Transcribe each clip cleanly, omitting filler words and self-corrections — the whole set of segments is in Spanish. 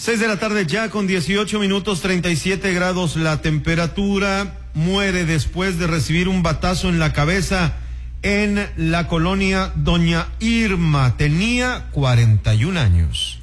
6 de la tarde ya con 18 minutos, 37 grados la temperatura. Muere después de recibir un batazo en la cabeza en la colonia Doña Irma. Tenía 41 años.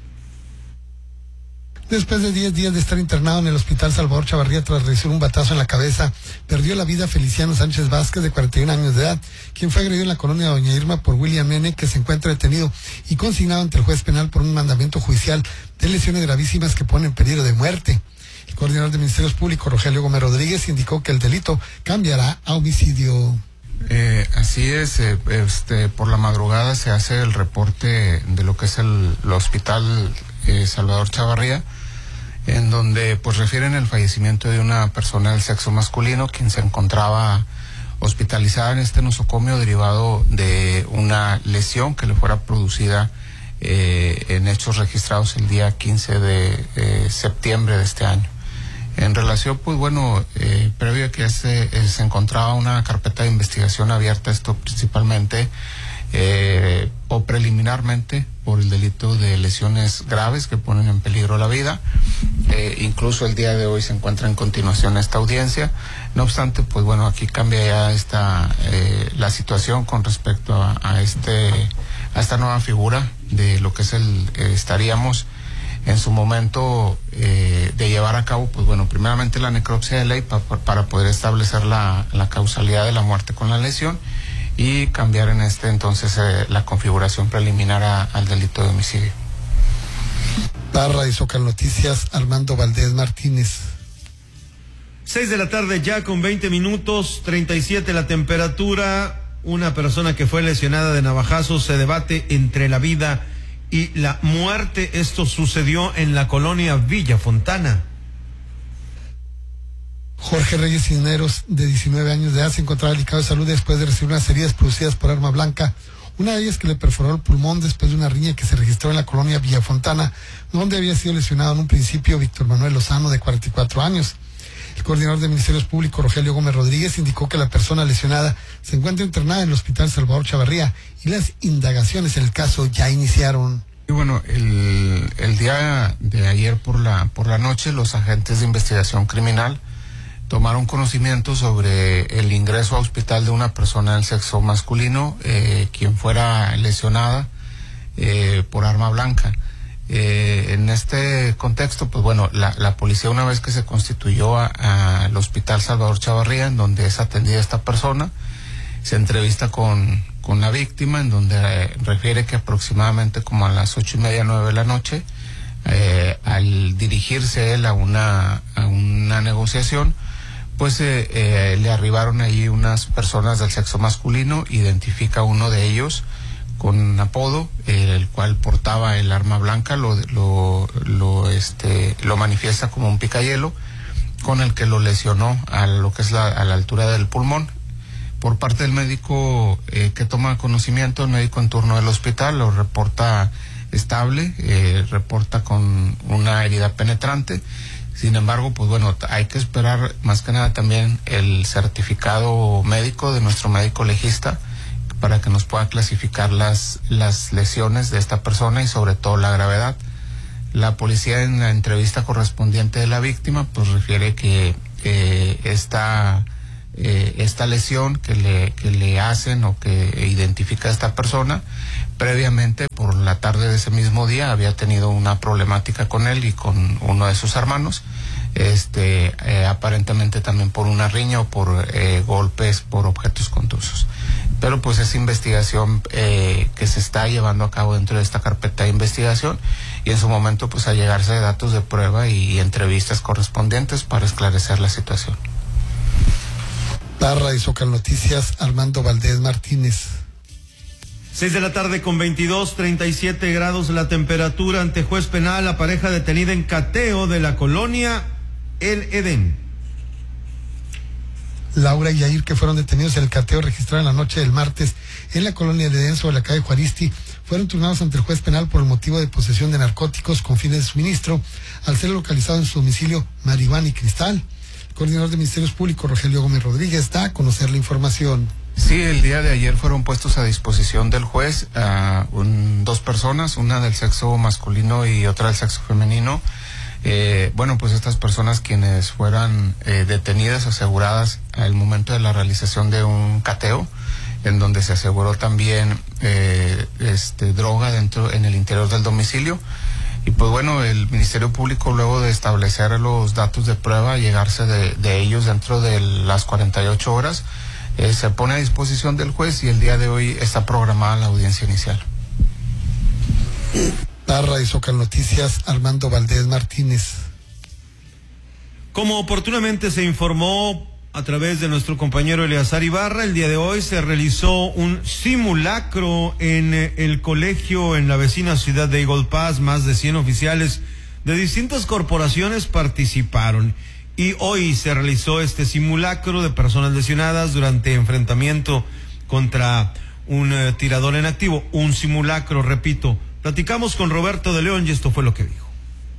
Después de 10 días de estar internado en el Hospital Salvador Chavarría tras recibir un batazo en la cabeza, perdió la vida Feliciano Sánchez Vázquez, de 41 años de edad, quien fue agredido en la colonia Doña Irma por William N., que se encuentra detenido y consignado ante el juez penal por un mandamiento judicial de lesiones gravísimas que ponen en peligro de muerte. El coordinador de Ministerios Públicos, Rogelio Gómez Rodríguez, indicó que el delito cambiará a homicidio. Así es, por la madrugada se hace el reporte de lo que es el Hospital Salvador Chavarría, en donde pues refieren el fallecimiento de una persona del sexo masculino quien se encontraba hospitalizada en este nosocomio derivado de una lesión que le fuera producida en hechos registrados el día 15 de septiembre de este año. En relación, pues bueno, previo a que se encontraba una carpeta de investigación abierta, esto principalmente o preliminarmente por el delito de lesiones graves que ponen en peligro la vida. Incluso el día de hoy se encuentra en continuación esta audiencia. No obstante, pues bueno, aquí cambia ya la situación con respecto a esta nueva figura de lo que es estaríamos en su momento de llevar a cabo, pues bueno, primeramente la necropsia de ley para poder establecer la causalidad de la muerte con la lesión y cambiar en entonces la configuración preliminar al delito de homicidio. Barra y Zócalo Noticias, Armando Valdés Martínez. 6 de la tarde ya con 20 minutos, 37 la temperatura. Una persona que fue lesionada de navajazos, se debate entre la vida y la muerte. Esto sucedió en la colonia Villa Fontana. Jorge Reyes Cisneros, de 19 años de edad, se encontraba delicado de salud después de recibir unas heridas producidas por arma blanca. Una de ellas que le perforó el pulmón después de una riña que se registró en la colonia Villa Fontana, donde había sido lesionado en un principio Víctor Manuel Lozano, de 44 años. El coordinador de Ministerios Públicos, Rogelio Gómez Rodríguez, indicó que la persona lesionada se encuentra internada en el Hospital Salvador Chavarría y las indagaciones en el caso ya iniciaron. Y bueno, el día de ayer por la noche, los agentes de investigación criminal tomaron conocimiento sobre el ingreso a hospital de una persona del sexo masculino, quien fuera lesionada por arma blanca. En este contexto, pues bueno, la policía, una vez que se constituyó al Hospital Salvador Chavarría, en donde es atendida esta persona, se entrevista con la víctima, en donde refiere que aproximadamente como a las 8:30, 9 de la noche, al dirigirse él a una negociación, pues le arribaron ahí unas personas del sexo masculino. Identifica a uno de ellos con un apodo, el cual portaba el arma blanca, lo manifiesta como un picayelo, con el que lo lesionó a lo que es a la altura del pulmón. Por parte del médico que toma conocimiento, el médico en turno del hospital lo reporta estable, reporta con una herida penetrante. Sin embargo, pues bueno, hay que esperar más que nada también el certificado médico de nuestro médico legista para que nos pueda clasificar las lesiones de esta persona y sobre todo la gravedad. La policía, en la entrevista correspondiente de la víctima, pues refiere que esta lesión que le hacen o que identifica a esta persona, previamente por la tarde de ese mismo día había tenido una problemática con él y con uno de sus hermanos, aparentemente también por una riña o por golpes por objetos contusos. Pero pues esa investigación que se está llevando a cabo dentro de esta carpeta de investigación, y en su momento pues a llegarse de datos de prueba y entrevistas correspondientes para esclarecer la situación. Barra y Zócalo Noticias, Armando Valdés Martínez. 6 de la tarde con 22, 37 grados la temperatura. Ante juez penal, la pareja detenida en cateo de la colonia El Edén. Laura y Yair, que fueron detenidos en el cateo registrado en la noche del martes en la colonia El Edén sobre la calle Juaristi, fueron turnados ante el juez penal por el motivo de posesión de narcóticos con fines de suministro, al ser localizado en su domicilio marihuana y cristal. El coordinador de Ministerios Públicos, Rogelio Gómez Rodríguez, da a conocer la información. Sí, el día de ayer fueron puestos a disposición del juez dos personas, una del sexo masculino y otra del sexo femenino. Pues estas personas quienes fueran detenidas, aseguradas al momento de la realización de un cateo, en donde se aseguró también droga en el interior del domicilio. Y pues bueno, el Ministerio Público, luego de establecer los datos de prueba, llegarse de ellos dentro de las 48 horas, se pone a disposición del juez y el día de hoy está programada la audiencia inicial. Barra y Zócalo Noticias, Armando Valdés Martínez. Como oportunamente se informó a través de nuestro compañero Eleazar Ibarra, el día de hoy se realizó un simulacro en el colegio en la vecina ciudad de Eagle Pass. Más de 100 oficiales de distintas corporaciones participaron. Y hoy se realizó este simulacro de personas lesionadas durante enfrentamiento contra un tirador en activo. Un simulacro, repito. Platicamos con Roberto de León y esto fue lo que dijo.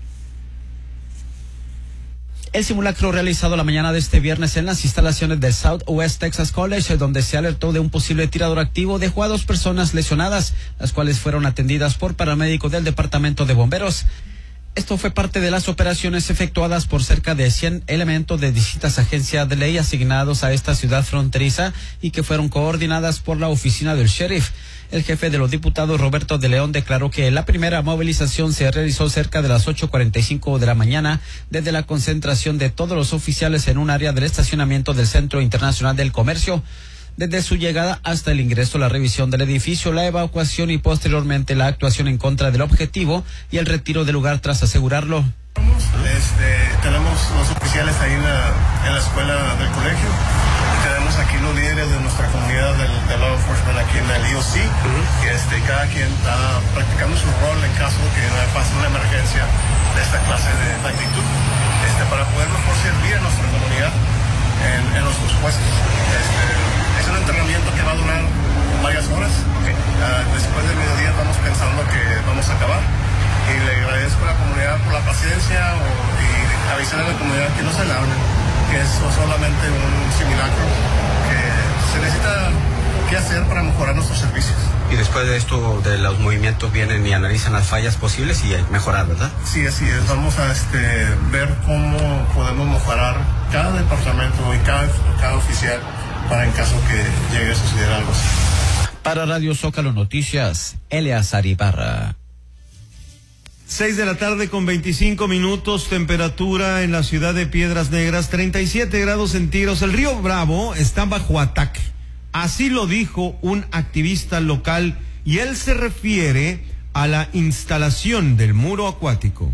El simulacro realizado la mañana de este viernes en las instalaciones del Southwest Texas College, donde se alertó de un posible tirador activo, dejó a 2 personas lesionadas, las cuales fueron atendidas por paramédicos del Departamento de Bomberos. Esto fue parte de las operaciones efectuadas por cerca de 100 elementos de distintas agencias de ley asignados a esta ciudad fronteriza y que fueron coordinadas por la oficina del sheriff. El jefe de los diputados, Roberto de León, declaró que la primera movilización se realizó cerca de las 8:45 de la mañana desde la concentración de todos los oficiales en un área del estacionamiento del Centro Internacional del Comercio. Desde su llegada hasta el ingreso, la revisión del edificio, la evacuación y posteriormente la actuación en contra del objetivo y el retiro del lugar tras asegurarlo. Tenemos los oficiales ahí en la escuela del colegio. Tenemos aquí los líderes de nuestra comunidad del law enforcement aquí en el EOC. Cada quien está practicando su rol en caso de que pase una emergencia de esta clase de magnitud, para poder mejor servir a nuestra comunidad en nuestros puestos. Es un entrenamiento que va a durar varias horas. Después del mediodía estamos pensando que vamos a acabar. Y le agradezco a la comunidad por la paciencia y avisar a la comunidad que no se alarmen, que es solamente un simulacro, que se necesita qué hacer para mejorar nuestros servicios. Y después de esto, de los movimientos, vienen y analizan las fallas posibles y mejorar, ¿verdad? Sí, así es. Vamos a ver cómo podemos mejorar cada departamento y cada oficial para en caso que llegue a suceder algo así. Para Radio Zócalo Noticias, Eleazar Ibarra. 6:25 p.m, temperatura en la ciudad de Piedras Negras, 37 grados centígrados. El río Bravo está bajo ataque. Así lo dijo un activista local y él se refiere a la instalación del muro acuático.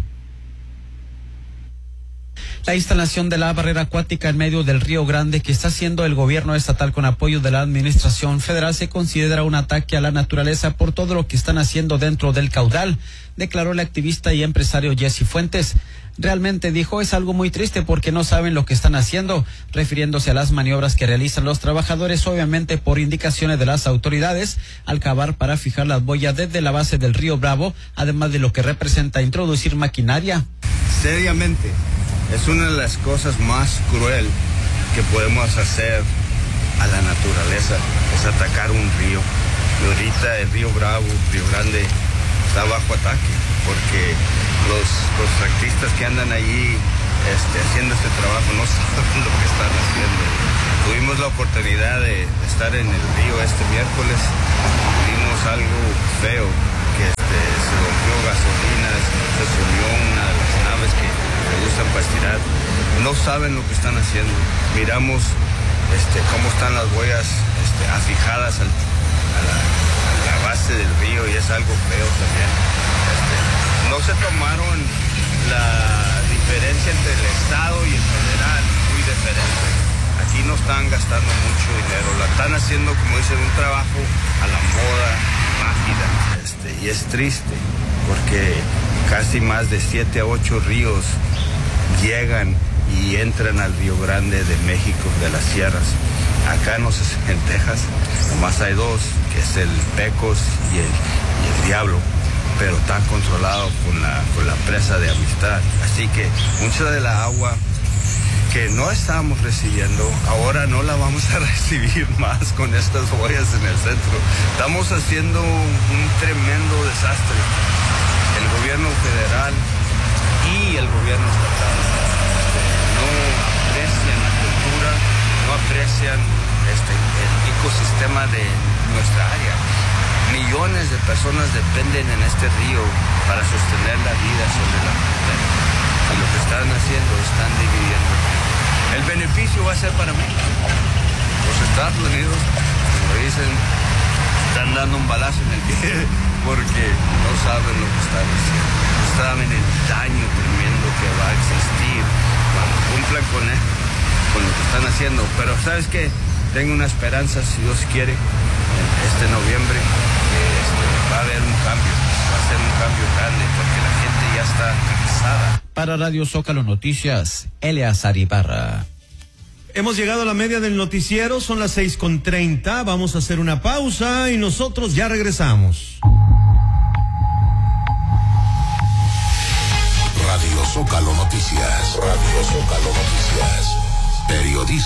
La instalación de la barrera acuática en medio del Río Grande que está haciendo el gobierno estatal con apoyo de la administración federal se considera un ataque a la naturaleza por todo lo que están haciendo dentro del caudal, declaró el activista y empresario Jesse Fuentes. Realmente, dijo, es algo muy triste porque no saben lo que están haciendo, refiriéndose a las maniobras que realizan los trabajadores, obviamente por indicaciones de las autoridades, al cavar para fijar las boyas desde la base del Río Bravo, además de lo que representa introducir maquinaria. Seriamente, es una de las cosas más cruel que podemos hacer a la naturaleza, es atacar un río. Y ahorita el Río Bravo, Río Grande, está bajo ataque, porque los artistas que andan allí haciendo este trabajo no saben lo que están haciendo. Tuvimos la oportunidad de estar en el río este miércoles, vimos algo feo, que se rompió gasolina, se subió una de las naves que le gustan para estirar. No saben lo que están haciendo. Miramos cómo están las boyas afijadas a la base del río y es algo feo también. No se tomaron la diferencia entre el Estado y el federal, muy diferente. Aquí no están gastando mucho dinero, la están haciendo, como dicen, un trabajo a la moda, máquina. Y es triste porque casi más de 7 a 8 ríos llegan y entran al Río Grande de México, de las sierras. Acá en Texas nomás hay 2, que es el Pecos y el Diablo, pero están controlados con la presa de Amistad. Así que mucha de la agua que no estábamos recibiendo, ahora no la vamos a recibir más con estas ollas en el centro. Estamos haciendo un tremendo desastre. El gobierno federal y el gobierno estatal no aprecian la cultura, no aprecian el ecosistema de nuestra área. Millones de personas dependen en este río para sostener la vida sobre la frontera. Y lo que están haciendo, están dividiendo. El beneficio va a ser para México. Los Estados Unidos, como dicen, están dando un balazo en el pie porque no saben lo que están haciendo. No saben el daño tremendo que va a existir cuando cumplan con lo que están haciendo. Pero ¿sabes qué? Tengo una esperanza, si Dios quiere, este noviembre, va a haber un cambio. Va a ser un cambio grande porque la gente ya está cansada. Para Radio Zócalo Noticias, Eleazar Ibarra. Hemos llegado a la media del noticiero, son las 6:30. Vamos a hacer una pausa y nosotros ya regresamos. Radio Zócalo Noticias. Radio Zócalo Noticias. Periodismo.